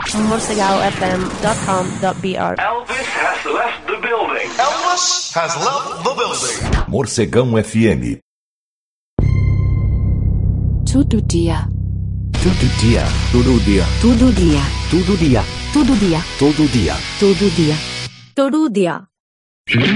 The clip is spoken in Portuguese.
morcegaofm.com.br. Elvis has left the building. Elvis has left the building. Morcegão FM. Todo dia. Todo dia. Todo dia. Todo dia. Todo dia. Todo dia. Todo dia. Todo dia. Todo dia.